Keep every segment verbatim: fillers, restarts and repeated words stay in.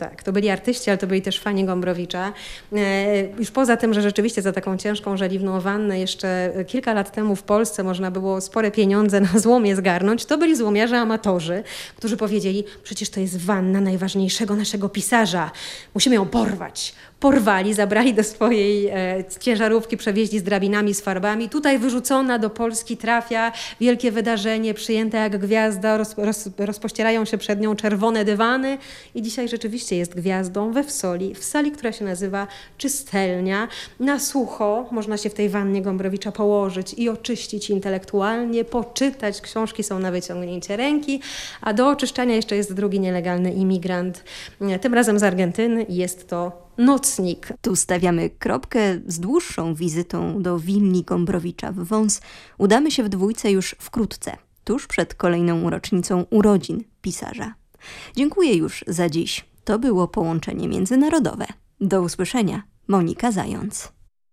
tak. To byli artyści, ale to byli też fani Gombrowicza. Już poza tym, że rzeczywiście za taką ciężką, żeliwną wannę jeszcze kilka lat temu w Polsce można było spore pieniądze na złomie zgarnąć, to byli złomiarze amatorzy, którzy powiedzieli, przecież to jest wanna najważniejszego naszego pisarza. Musimy ją porwać. Porwali, zabrali do swojej e, ciężarówki, przewieźli z drabinami, z farbami. Tutaj wyrzucona do Polski trafia, wielkie wydarzenie, przyjęte jak gwiazda, roz, roz, rozpościerają się przed nią czerwone dywany i dzisiaj rzeczywiście jest gwiazdą we Wsoli, w sali, która się nazywa Czystelnia. Na sucho można się w tej wannie Gombrowicza położyć i oczyścić intelektualnie, poczytać, książki są na wyciągnięcie ręki, a do oczyszczania jeszcze jest drugi nielegalny imigrant, tym razem z Argentyny, jest to nocnik. Tu stawiamy kropkę z dłuższą wizytą do willi Gombrowicza w Wąs. Udamy się w dwójce już wkrótce, tuż przed kolejną rocznicą urodzin pisarza. Dziękuję już za dziś. To było Połączenie Międzynarodowe. Do usłyszenia. Monika Zając.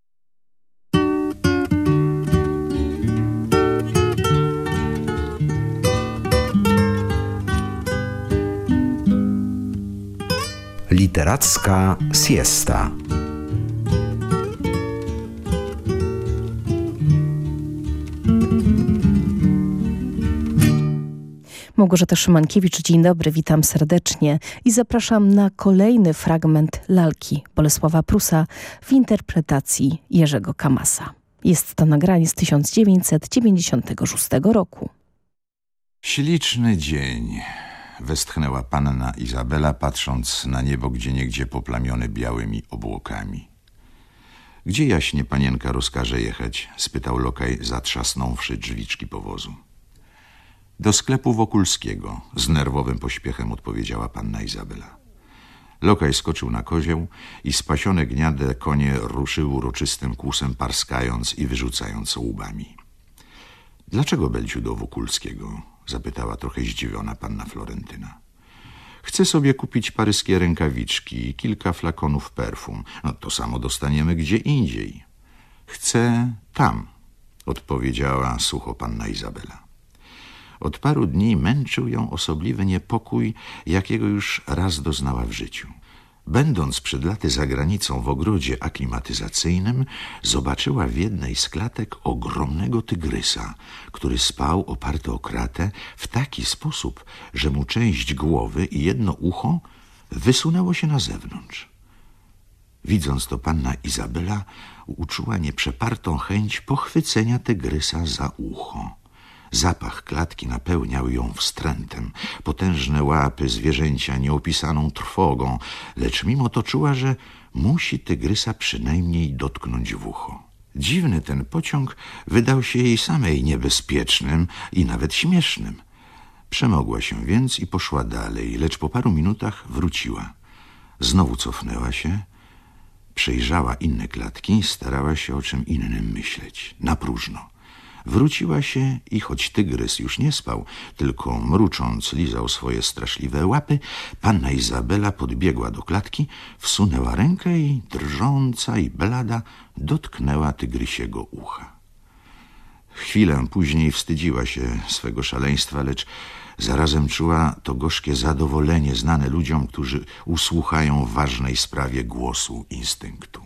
Literacka siesta. Małgorzata Szymankiewicz, dzień dobry, witam serdecznie i zapraszam na kolejny fragment lalki Bolesława Prusa w interpretacji Jerzego Kamasa. Jest to nagranie z tysiąc dziewięćset dziewięćdziesiątego szóstego roku. Śliczny dzień, westchnęła panna Izabela, patrząc na niebo gdzieniegdzie poplamione białymi obłokami. Gdzie jaśnie panienka rozkaże jechać? Spytał lokaj, zatrzasnąwszy drzwiczki powozu. Do sklepu Wokulskiego, z nerwowym pośpiechem odpowiedziała panna Izabela. Lokaj skoczył na kozioł i spasione gniade konie ruszyły uroczystym kłusem, parskając i wyrzucając łbami. Dlaczego, Belciu, do Wokulskiego? Zapytała trochę zdziwiona panna Florentyna. Chcę sobie kupić paryskie rękawiczki i kilka flakonów perfum. No to samo dostaniemy gdzie indziej. Chcę tam, odpowiedziała sucho panna Izabela. Od paru dni męczył ją osobliwy niepokój, jakiego już raz doznała w życiu. Będąc przed laty za granicą w ogrodzie aklimatyzacyjnym, zobaczyła w jednej z klatek ogromnego tygrysa, który spał oparty o kratę w taki sposób, że mu część głowy i jedno ucho wysunęło się na zewnątrz. Widząc to, panna Izabela uczuła nieprzepartą chęć pochwycenia tygrysa za ucho. Zapach klatki napełniał ją wstrętem. Potężne łapy zwierzęcia nieopisaną trwogą, lecz mimo to czuła, że musi tygrysa przynajmniej dotknąć w ucho. Dziwny ten pociąg wydał się jej samej niebezpiecznym i nawet śmiesznym. Przemogła się więc i poszła dalej, lecz po paru minutach wróciła. Znowu cofnęła się, przejrzała inne klatki, starała się o czym innym myśleć. Na próżno. Wróciła się i choć tygrys już nie spał, tylko mrucząc lizał swoje straszliwe łapy, panna Izabela podbiegła do klatki, wsunęła rękę i drżąca i blada dotknęła tygrysiego ucha. Chwilę później wstydziła się swego szaleństwa, lecz zarazem czuła to gorzkie zadowolenie znane ludziom, którzy usłuchają w ważnej sprawie głosu instynktu.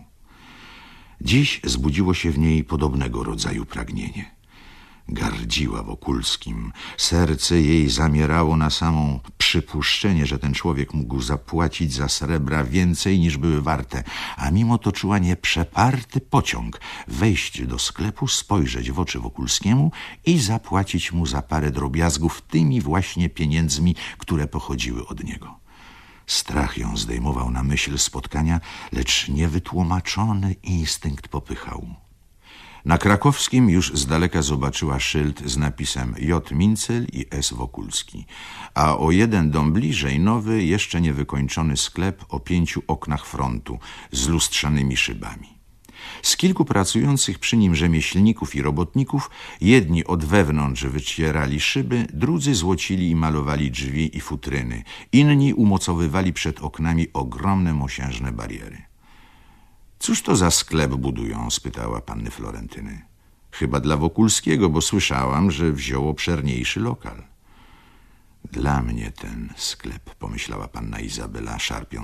Dziś zbudziło się w niej podobnego rodzaju pragnienie. Gardziła Wokulskim. Serce jej zamierało na samo przypuszczenie, że ten człowiek mógł zapłacić za srebra więcej niż były warte, a mimo to czuła nieprzeparty pociąg wejść do sklepu, spojrzeć w oczy Wokulskiemu i zapłacić mu za parę drobiazgów tymi właśnie pieniędzmi, które pochodziły od niego. Strach ją zdejmował na myśl spotkania, lecz niewytłumaczony instynkt popychał. Na Krakowskim już z daleka zobaczyła szyld z napisem J. Mincel i S. Wokulski, a o jeden dom bliżej nowy, jeszcze niewykończony sklep o pięciu oknach frontu z lustrzanymi szybami. Z kilku pracujących przy nim rzemieślników i robotników jedni od wewnątrz wycierali szyby, drudzy złocili i malowali drzwi i futryny, inni umocowywali przed oknami ogromne mosiężne bariery. Cóż to za sklep budują? Spytała panny Florentyny. Chyba dla Wokulskiego, bo słyszałam, że wziął obszerniejszy lokal. Dla mnie ten sklep, pomyślała panna Izabela, szarpiąc